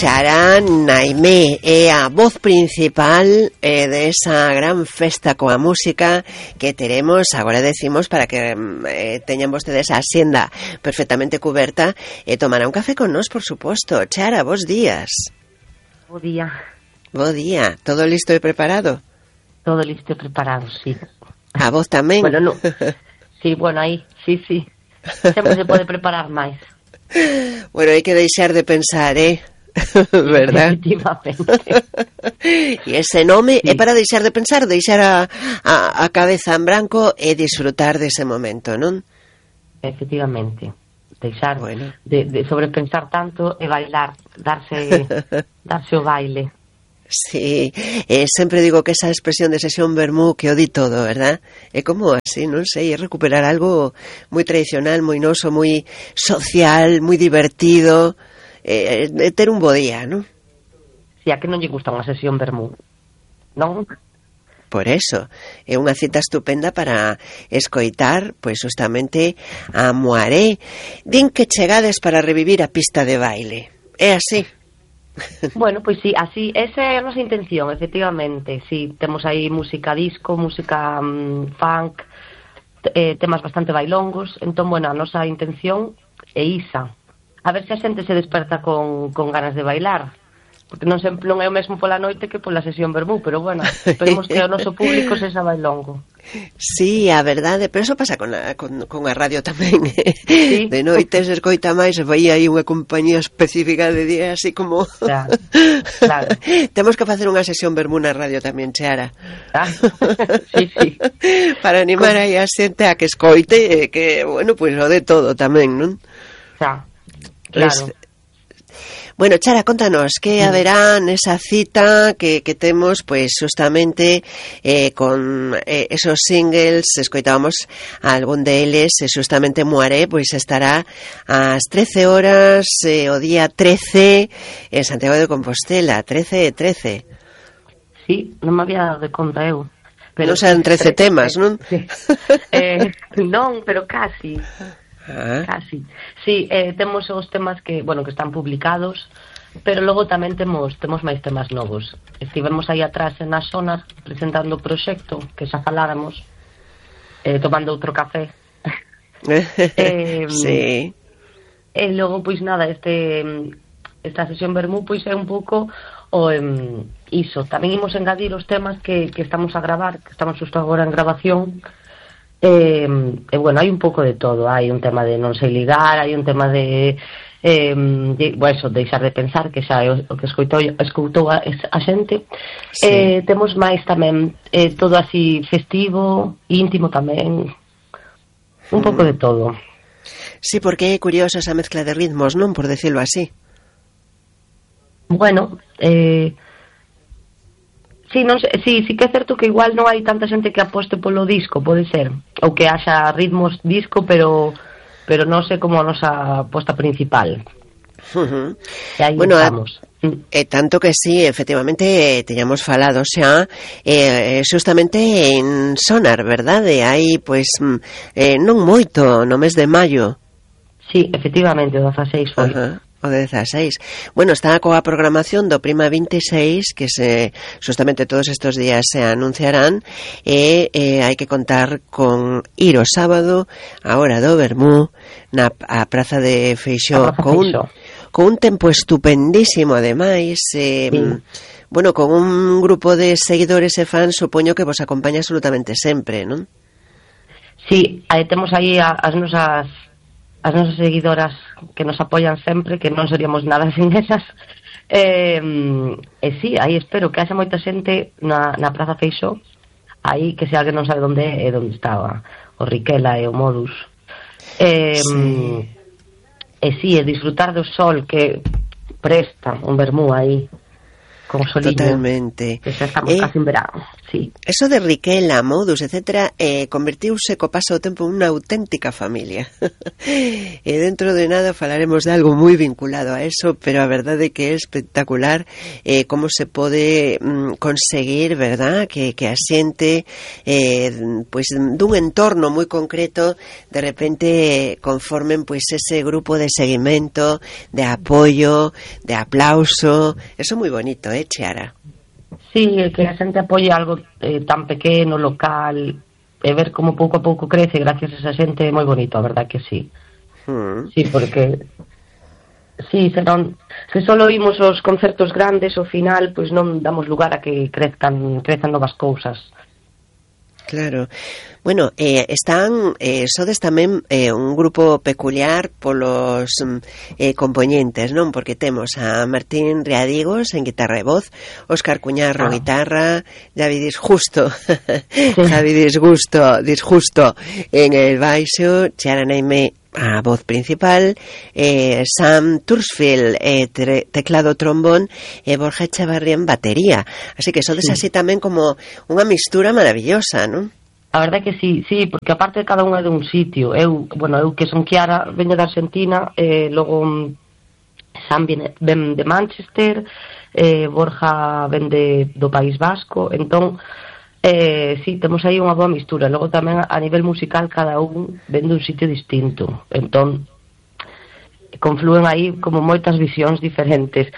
Chara Naimé é a voz principal desa gran festa coa música que teremos, agora decimos, para que teñan vostedes a xenda perfectamente cuberta e tomar un café con nós, por suposto. Chara, bos días. Bo día. Bo día. Todo listo e preparado? Todo listo e preparado, sí. A voz tamén? Bueno, no. Sí, bueno, aí, sí. Sempre se pode preparar máis. Bueno, hai que deixar de pensar, verdad? Efectivamente. E ese nome é para deixar de pensar, deixar a cabeza en branco e disfrutar dese momento, non? Efectivamente. Deixar bueno. de sobrepensar tanto e bailar, darse o baile. Sí, sempre digo que esa expresión de sesión vermú que o di todo, verdad? É como así, non sei, é recuperar algo moi tradicional, moi noso, moi social, moi divertido, ter un bo día, non? Si, a que non lle gusta unha sesión vermú, non? Por eso, é unha cita estupenda para escoitar, pois justamente, a Moaré. Din que chegades para revivir a pista de baile. É así? Bueno, pois sí, así, esa é a nosa intención, efectivamente. Sí, temos aí música disco, música funk, temas bastante bailongos. Entón, bueno, a nosa intención é isa. A ver se a xente se desperta con ganas de bailar. Porque non sempre non é o mesmo pola noite que pola sesión vermú, pero bueno, esperemos que o noso público sexa bailongo. Sí, a verdade, pero eso pasa con a radio tamén. Sí. De noite se escoita máis, se vai aí unha compañía específica de día, así como... Claro. Temos que facer unha sesión vermú na radio tamén, Chara. Sí. Para animar aí a xente a que escoite, que, bueno, pois o de todo tamén, non? Claro. Bueno, Chara, contanos, que haberá nesa cita que temos, pois, justamente con esos singles, escoitábamos algún deles, justamente Moaré, pois estará ás 13 horas, o día 13, en Santiago de Compostela, 13 e 13. Sí, non me había dado de conta eu. Pero non serán 13 temas, non? Sí. Non, pero casi. Casi. Sí, temos os temas que, bueno, que están publicados, pero logo tamén temos máis temas novos. Estivemos aí atrás na zona presentando o proxecto, que xa faláramos, tomando outro café. Sí. E logo, pois nada, esta sesión vermú pois é un pouco o iso. Tamén imos engadir os temas que estamos a gravar, que estamos xusto agora en grabación. Bueno, hai un pouco de todo. Hai un tema de non sei ligar, hai un tema de eso, deixar de pensar, que xa é o que escoitou a xente. Sí. Temos máis tamén todo así festivo, íntimo tamén, un pouco de todo. Sí, porque é curiosa esa mezcla de ritmos, non? Por decirlo así. Bueno, sí, non sei, sí que é certo que igual non hai tanta xente que aposte polo disco, pode ser, ou que haxa ritmos disco, pero non sei como a nosa aposta principal. E aí bueno, estamos. Tanto que sí, efectivamente, teñamos falado xa justamente en Sonar, verdade? Hai, pois, non moito, no mes de maio. Sí, efectivamente, o 16 foi. O 16. Bueno, está coa programación do Prima 26, que justamente todos estos días se anunciarán, e hai que contar con ir o sábado, a hora do vermú, a Praza de Feixó, con un tempo estupendísimo, ademais, bueno, con un grupo de seguidores e fans, supoño que vos acompaña absolutamente sempre, non? Sí, temos aí as nosas seguidoras que nos apoian sempre, que non seríamos nada sin esas. Sí, aí espero que haxa moita xente na Praza Feixó, aí que se alguén non sabe onde é, onde estaba o Riquela e o Modus. Sí, e disfrutar do sol que presta un vermú aí, con soliño. Totalmente. Que xa estamos casi en verano, sí. Eso de Riquela, Modus, etcétera, convertiuse co paso do tempo unha auténtica familia. E dentro de nada falaremos de algo moi vinculado a eso, pero a verdade é que é espectacular como se pode conseguir, verdad, que a xente pois dun entorno moi concreto de repente conformen pois ese grupo de seguimento, de apoio, de aplauso. Eso é moi bonito, Chiara? Sí, que a xente apoie algo tan pequeno, local, e ver como pouco a pouco crece gracias a esa xente é moi bonito, a verdad que sí. Sí, porque sí, senón, se só oímos os concertos grandes, ao final, pois non damos lugar a que crezan novas cousas. Claro. Bueno, están sodes tamén un grupo peculiar polos compoñentes, non? Porque temos a Martín Riadigos en guitarra e voz, Óscar Cuñarro guitarra, Javi Disjusto Javi Disjusto en el baixo, Chiara Neime a voz principal, Sam Tursfield teclado trombón e Borja Echevarría en batería. Así que sodes así tamén como unha mistura maravillosa, non? A verdade que sí, porque aparte cada unha é de un sitio. Eu que son Chiara, veño de Argentina, logo Sam ven de Manchester, Borja ven do País Vasco, entón sí, temos aí unha boa mistura. Logo tamén a nivel musical cada un ven dun sitio distinto, entón conflúen aí como moitas visións diferentes.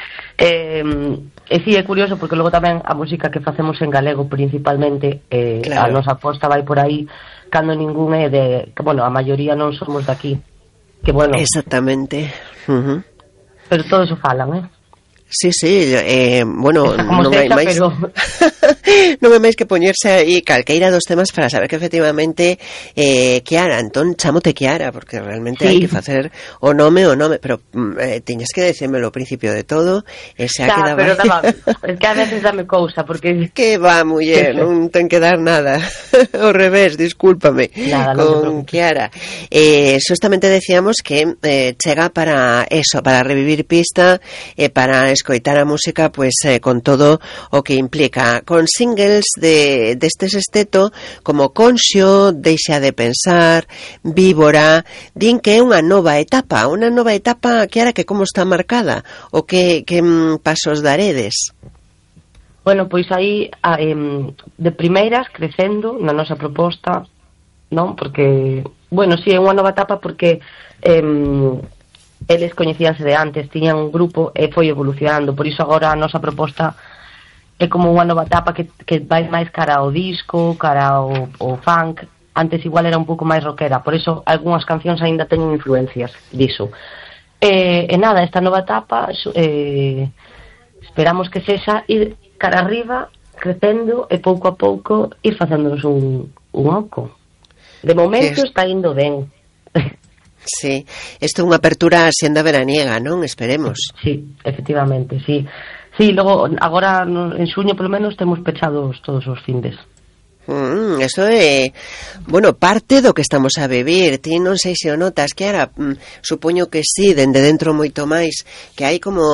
E sí, é curioso porque logo tamén a música que facemos en galego principalmente, claro, a nosa aposta vai por aí cando ningún é de, que, bueno, a maioría non somos de aquí, que bueno, exactamente, pero todo eso falan, Sí, bueno, non hai máis pero... non hai máis que poñerse aí calqueira dos temas para saber que efectivamente Chiara, entón chamote Chiara, porque realmente hai que facer o nome, pero tiñas que decírmelo ao principio de todo, e xa quedaba... pero es que a veces dame cousa, porque... Que va, muller, non ten que dar nada, ao revés, discúlpame, nada, con Chiara. Justamente decíamos que chega para eso, para revivir pista, para escoitar a música pois con todo o que implica, con singles deste sexteto como Conxo, Deixa de pensar, Víbora. Din que é unha nova etapa, Chiara, que como está marcada, o que pasos daredes? Bueno, pois aí de primeiras crecendo na nosa proposta, non? Porque, bueno, si é unha nova etapa porque eles coñecíanse de antes, tiñan un grupo e foi evolucionando, por iso agora a nosa proposta é como unha nova etapa que vai máis cara ao disco, cara ao funk. Antes igual era un pouco máis rockera, por iso algunhas cancións aínda teñen influencias diso. E nada, esta nova etapa esperamos que sexa ir cara arriba, crecendo e pouco a pouco ir facéndonos un oco. De momento está indo ben. Sí, isto é unha apertura senda veraniega, non? Esperemos. Sí, efectivamente, sí. Sí, logo, agora en xuño polo menos temos pechados todos os findes. Eso é, bueno, parte do que estamos a vivir. Ti non sei se o notas, que ara supoño que sí, dende dentro moito máis, que hai como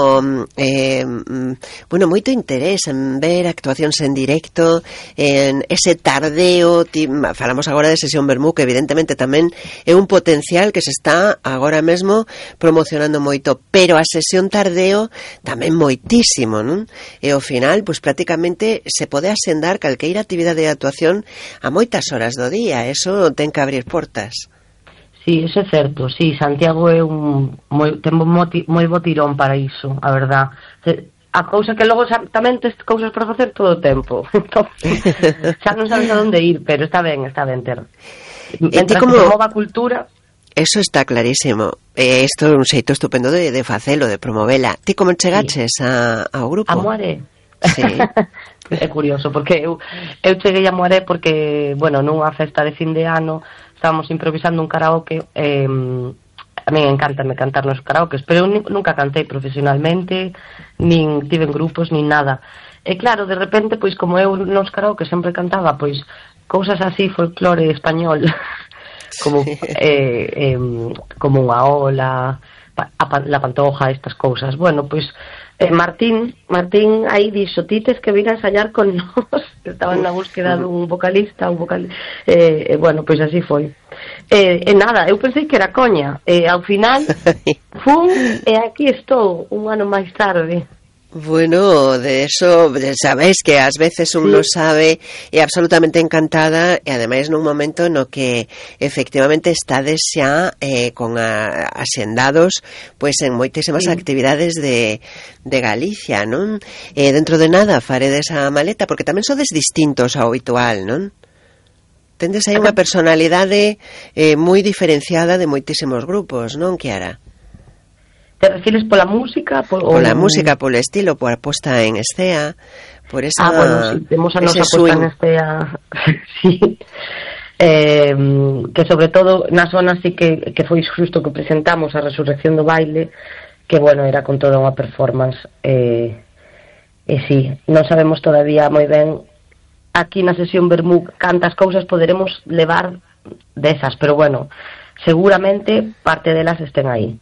bueno, moito interés en ver actuacións en directo, en ese tardeo. Falamos agora de Sesión Vermú, que evidentemente tamén é un potencial que se está agora mesmo promocionando moito, pero a sesión tardeo tamén moitísimo, non? E ao final, pois prácticamente se pode asendar calqueira actividade de actuación a moitas horas do día. Eso ten que abrir portas. Sí, eso é certo. Sí, Santiago é ten moi bo tirón para iso, a verdad. A cousa que logo tamén tes cousas para facer todo o tempo. Entón, xa non sabes a onde ir, pero está ben ter. Mentras como... que promova a cultura... Eso está clarísimo. Isto é un xeito estupendo de facelo, de promovela. Ti como chegaches ao grupo? A Moaré. Sí. É curioso, porque eu cheguei a Moaré porque, bueno, nunha festa de fin de ano estábamos improvisando un karaoke. A mí encántame cantar nos karaokes, pero eu nunca cantei profesionalmente, nin tive en grupos, nin nada. E claro, de repente, pois como eu nos karaokes sempre cantaba, pois cousas así, folclore español, como como unha ola, la Pantoja, estas cousas. Bueno, pois Martín aí dixo, ti tes que vir a ensayar con nós. Estaban na búsqueda dun vocalista, bueno, pois así foi. Nada, eu pensei que era coña, ao final fun e aquí estou un ano máis tarde. Bueno, de eso sabéis que ás veces un non sabe, e absolutamente encantada, e ademais nun momento no que efectivamente estades xa con axendados pois en moitísimas actividades de Galicia, non? Dentro de nada faredes a maleta, porque tamén sodes distintos ao habitual, non? Tendes aí unha personalidade moi diferenciada de moitísimos grupos, non, Kiara? Te refires pola música? Pola música, polo estilo, por posta en escena, por esa... bueno, sí, temos a nosa posta en escena, sí. Que sobre todo na zona sí que foi xusto que presentamos a Resurrección do Baile, que bueno, era con toda unha performance, sí, non sabemos todavía moi ben aquí na sesión Vermú cantas cousas poderemos levar desas, pero bueno, seguramente parte delas estén aí.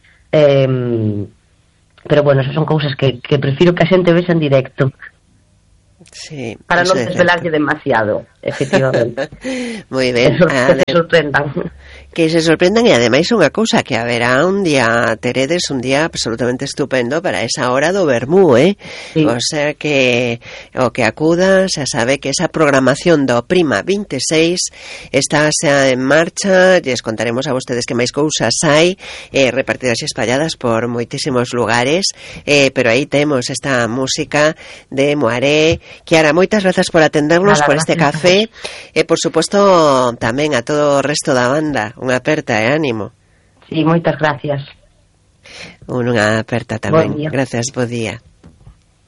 Pero bueno, esas son cousas que prefiro que a xente vexa en directo. Sí, para non desvelarlle demasiado, efectivamente. Moi ben. Que se sorprendan. Que se sorprendan, e ademais unha cousa, que haberá un día, teredes un día absolutamente estupendo para esa hora do Vermú, Sí. O sea que o que acuda xa sabe que esa programación do Prima 26 está xa en marcha. Lles contaremos a vostedes que máis cousas hai repartidas e espalladas por moitísimos lugares, pero aí temos esta música de Moaré. Kiara, moitas grazas por atendernos, por este café, e por suposto tamén a todo o resto da banda. Unha aperta e ánimo. Sí, moitas gracias. Unha aperta tamén. Gracias, bo día.